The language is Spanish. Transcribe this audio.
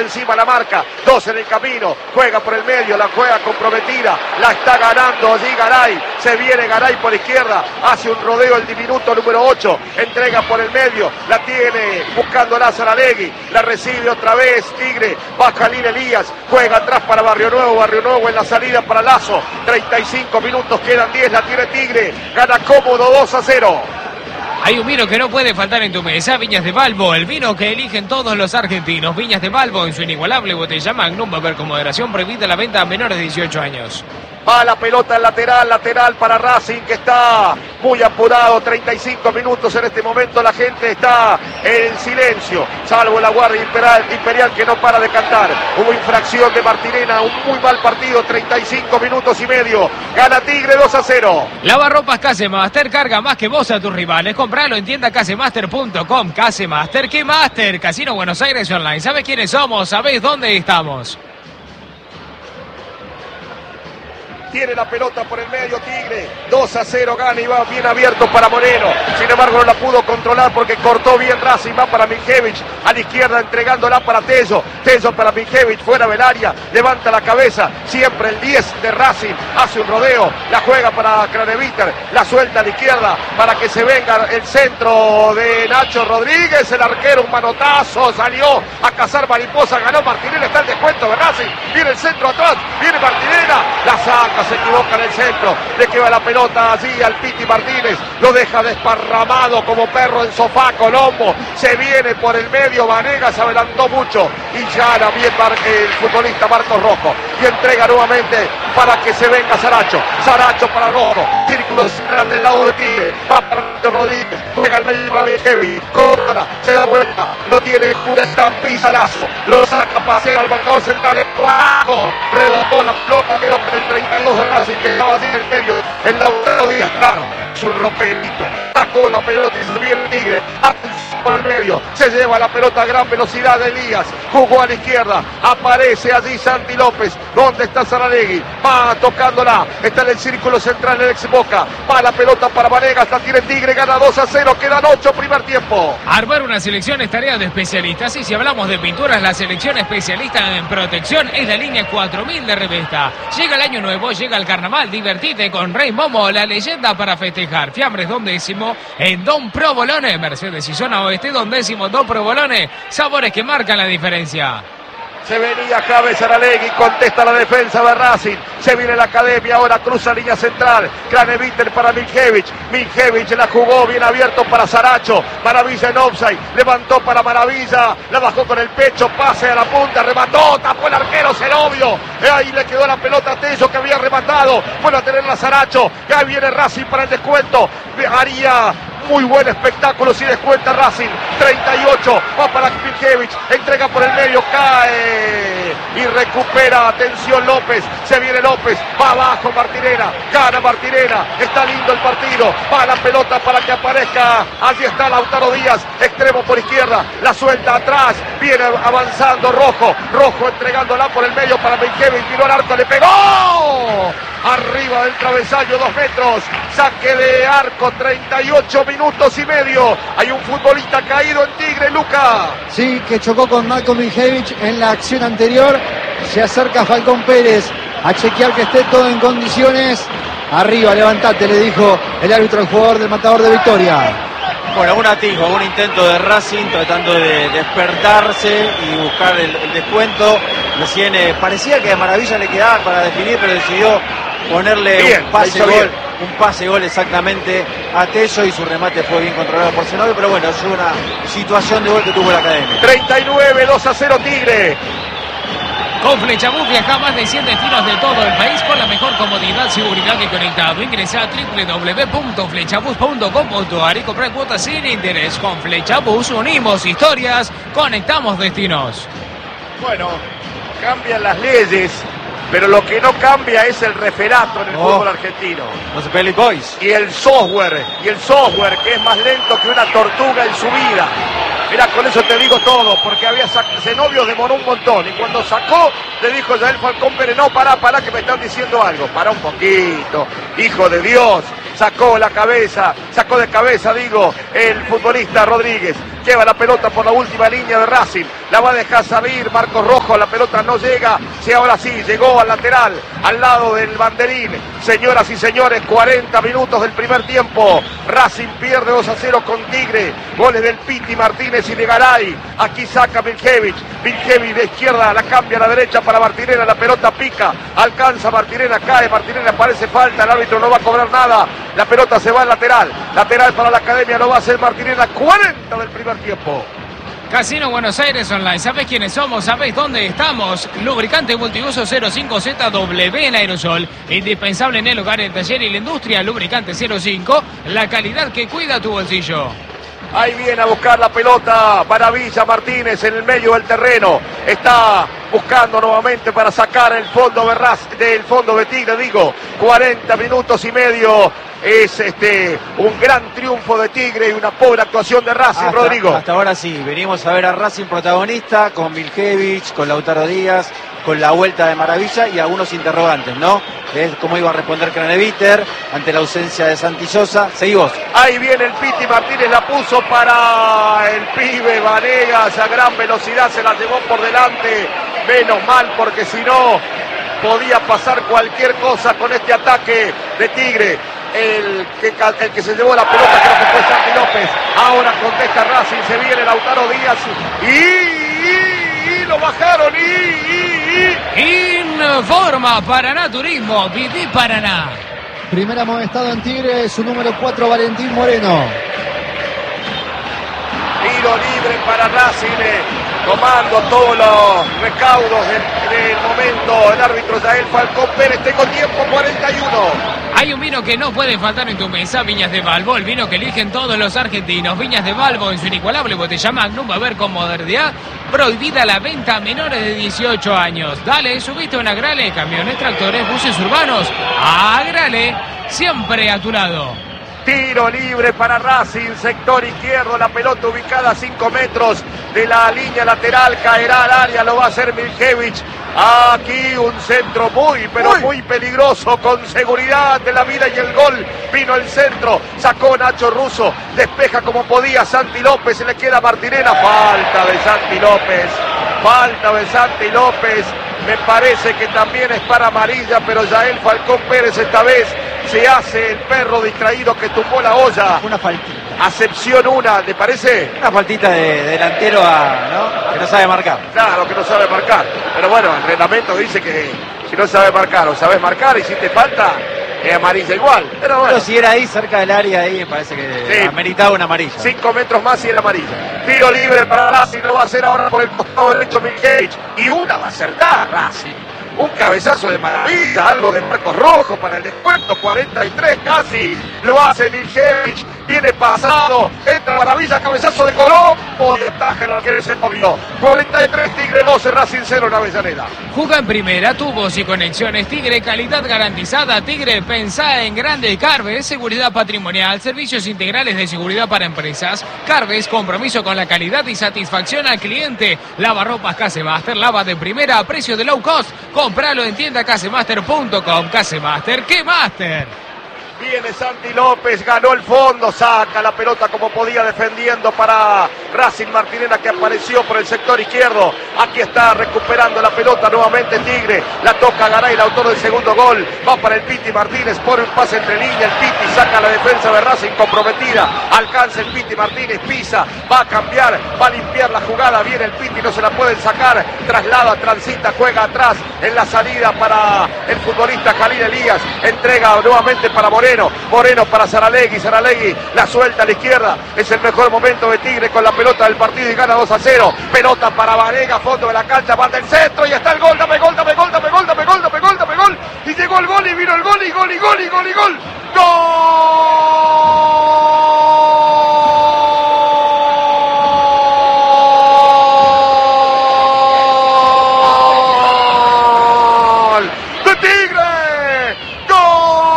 encima la marca, 2 en el camino, juega por el medio, la juega comprometida, la está ganando allí Garay, se viene Garay por izquierda, hace un rodeo el diminuto número 8, entrega por el medio, la tiene buscando la Saralegui, la recibe otra vez Tigre, va Jalil Elías, juega atrás para Barrio Nuevo en la salida para Lazo, 35 minutos, quedan 10, la tiene Tigre, gana cómodo 2-0. Hay un vino que no puede faltar en tu mesa, Viñas de Balbo, el vino que eligen todos los argentinos. Viñas de Balbo en su inigualable botella Magnum, beber con moderación, prohibida la venta a menores de 18 años. Va la pelota en lateral para Racing, que está muy apurado, 35 minutos en este momento, la gente está en silencio, salvo la Guardia Imperial que no para de cantar. Hubo infracción de Martirena, un muy mal partido, 35 minutos y medio, gana Tigre 2-0. Lavarropas Casemaster, carga más que vos a tus rivales, compralo en tienda casemaster.com. Casemaster, ¿qué Master? Casino Buenos Aires Online, ¿sabés quiénes somos? ¿Sabés dónde estamos? Tiene la pelota por el medio Tigre, 2-0 gana y va bien abierto para Moreno, sin embargo no la pudo controlar porque cortó bien Racing, va para Miljevich, a la izquierda entregándola para Tello, Tello para Miljevich, fuera del área, levanta la cabeza, siempre el 10 de Racing, hace un rodeo, la juega para Craneviter, la suelta a la izquierda para que se venga el centro de Nacho Rodríguez, el arquero un manotazo, salió a cazar mariposa, ganó Martinelli, está el descuento de Racing, viene el centro atrás, viene Martinelli, la saca, se equivoca en el centro, le queda la pelota allí al Piti Martínez, lo deja desparramado como perro en sofá Colombo, se viene por el medio, Vanegas se adelantó mucho y ya la bien el futbolista Marcos Rojo y entrega nuevamente para que se venga Saracho para Rojo, círculo central del lado de Tigre, va para Rodríguez, juega el medio para Heavy, corta, se da vuelta, lo tiene Julián, pisa Lazo, lo saca, pasea al marcador central, rebotó la pelota, quedó con el 32 de Racing que estaba así en el medio, el Lautaro Díaz, claro, es un rompelito, sacó la pelota y se viene el Tigre, por el medio, se lleva la pelota a gran velocidad de Elías, jugó a la izquierda, aparece allí Santi López, ¿dónde está Saralegui? Va tocándola, está en el círculo central el ex Boca, va la pelota para Vanegas, la tiene Tigre, gana 2-0, quedan 8 primer tiempo. Armar una selección es tarea de especialistas y si hablamos de pinturas, la selección especialista en protección es la línea 4000 de Revesta. Llega el año nuevo, llega el carnaval, divertite con Rey Momo, la leyenda para festejar. Fiambres Don Décimo en Don Provolone, Mercedes y zona oeste, Don Décimo, Don Provolone, sabores que marcan la diferencia. Se venía Javes Saralegui, contesta la defensa de Racing, se viene la academia, ahora cruza línea central, Craneviter para Miljevich, Miljevich la jugó bien abierto para Saracho, Maravilla en offside, levantó para Maravilla, la bajó con el pecho, pase a la punta, remató, tapó el arquero Senovio, ahí le quedó la pelota a Tello que había rematado, vuelve a tenerla Saracho, y ahí viene Racing para el descuento, haría muy buen espectáculo si descuenta Racing, 38, va para Miljevich, entrega por el medio, cae y recupera, atención López, se viene López, va abajo Martinena, gana Martinena, está lindo el partido, va la pelota para que aparezca, allí está Lautaro Díaz, extremo por izquierda, la suelta atrás, viene avanzando Rojo entregándola por el medio para Miljevich, tiró al arco, le pegó, arriba del travesaño, 2 metros, saque de arco, 38 minutos y medio, hay un futbolista caído en Tigre, Luca. Sí, que chocó con Marco Miljevich en la acción anterior, se acerca Falcón Pérez a chequear que esté todo en condiciones, arriba, levantate, le dijo el árbitro al jugador del Matador de Victoria. Bueno, un atisbo, un intento de Racing tratando de despertarse y buscar el descuento, recién parecía que a Maravilla le quedaba para definir, pero decidió ponerle bien, un pase gol exactamente a Tello y su remate fue bien controlado por Senovio, pero bueno, es una situación de gol que tuvo la academia. 39, 2-0 Tigre. Con Flechabús viaja a más de 100 destinos de todo el país con la mejor comodidad, seguridad y conectado. Ingresa a www.flechabus.com.ar y compra cuotas sin interés. Con Flechabús unimos historias, conectamos destinos. Bueno, cambian las leyes, pero lo que no cambia es el referato en el fútbol argentino. Los Belly Boys. Y el software que es más lento que una tortuga en su vida. Mirá, con eso te digo todo, porque Senovio demoró un montón, y cuando sacó, le dijo Yael Falcón Pérez, no, pará, que me están diciendo algo, pará un poquito, hijo de Dios, sacó de cabeza, el futbolista Rodríguez, lleva la pelota por la última línea de Racing, la va a dejar salir Marcos Rojo, la pelota no llega, sí, ahora sí, llegó al lateral, al lado del banderín. Señoras y señores, 40 minutos del primer tiempo, Racing pierde 2-0 con Tigre, goles del Piti Martínez y de Garay. Aquí saca Miljevich de izquierda, la cambia a la derecha para Martinena, la pelota pica, alcanza Martinena, cae Martinena, parece falta, el árbitro no va a cobrar nada, la pelota se va al lateral para la Academia, lo va a hacer Martinena, 40 del primer tiempo. Casino Buenos Aires Online, ¿sabés quiénes somos? ¿Sabés dónde estamos? Lubricante multiuso 05ZW en aerosol, indispensable en el hogar, el taller y la industria. Lubricante 05, la calidad que cuida tu bolsillo. Ahí viene a buscar la pelota Maravilla Martínez en el medio del terreno. Está buscando nuevamente para sacar el fondo del fondo de Tigre, 40 minutos y medio. Es un gran triunfo de Tigre y una pobre actuación de Racing, Rodrigo. Hasta ahora sí, venimos a ver a Racing protagonista con Miljevich, con Lautaro Díaz, con la vuelta de Maravilla y algunos interrogantes, ¿no? Es cómo iba a responder Craneviter ante la ausencia de Santillosa. Seguimos. Ahí viene el Piti Martínez, la puso para el pibe Vanegas a gran velocidad, se la llevó por delante. Menos mal, porque si no podía pasar cualquier cosa con este ataque de Tigre. El que se llevó la pelota creo que fue Santi López. Ahora contesta Racing, se viene Lautaro Díaz y lo bajaron Informa Paraná Turismo, viví Paraná. Primer amonestado en Tigre, su número 4, Valentín Moreno. Tiro libre para Racing, tomando todos los recaudos del momento. El árbitro Yael Falcón Pérez, tengo tiempo 41. Hay un vino que no puede faltar en tu mesa, Viñas de Balbo, el vino que eligen todos los argentinos. Viñas de Balbo, en su inigualable botella Magnum, a ver con modernidad, prohibida la venta a menores de 18 años. Dale, subiste a una Agrale, camiones, tractores, buses urbanos. Agrale, siempre a tu lado. Tiro libre para Racing, sector izquierdo, la pelota ubicada a 5 metros de la línea lateral, caerá al área, lo va a hacer Miljevich. Aquí un centro muy peligroso, con seguridad de la vida y el gol. Vino el centro, sacó Nacho Russo, despeja como podía Santi López, se le queda Martinena, falta de Santi López. Me parece que también es para amarilla, pero Yael Falcón Pérez esta vez se hace el perro distraído que tumbó la olla. Una faltita. Acepción una, ¿le parece? Una faltita de delantero ¿no? Que no sabe marcar. Claro, que no sabe marcar. Pero bueno, el reglamento dice que si no sabe marcar o sabes marcar y si te falta, es amarilla igual. Pero si era ahí cerca del área, ahí me parece que sí, ameritaba una amarilla. 5 metros más y era amarilla. Tiro libre para Racing, lo va a hacer ahora por el costado derecho Miljevich. Y una va a acertar Racing. Un cabezazo de Maravilla, algo de Marcos Rojo para el descuento, 43 casi. Lo hace Miljevich, viene pasado, entra Maravilla, cabezazo de Colombo, y ataja el arquero, se movió. 43 Tigre 12, Racing 0 en Avellaneda. Juga en primera, tubos y conexiones Tigre, calidad garantizada. Tigre, pensá en grande. Carves, seguridad patrimonial, servicios integrales de seguridad para empresas. Carves, compromiso con la calidad y satisfacción al cliente. Lavarropas Casemaster, lava de primera a precio de low cost. Compralo en tienda casemaster.com. Casemaster, ¿qué Master? Viene Santi López, ganó el fondo, saca la pelota como podía defendiendo para Racing. Martinena, que apareció por el sector izquierdo. Aquí está recuperando la pelota nuevamente Tigre. La toca Garay, el autor del segundo gol. Va para el Piti Martínez, pone un pase entre líneas. El Piti saca la defensa de Racing comprometida. Alcanza el Piti Martínez, pisa, va a cambiar, va a limpiar la jugada. Viene el Piti, no se la pueden sacar. Traslada, transita, juega atrás en la salida para el futbolista Jalil Elías. Entrega nuevamente para Moreno para Saralegui, la suelta a la izquierda, es el mejor momento de Tigre con la pelota del partido y gana 2-0, pelota para Vanega, fondo de la cancha, va del centro y está el gol, dame gol,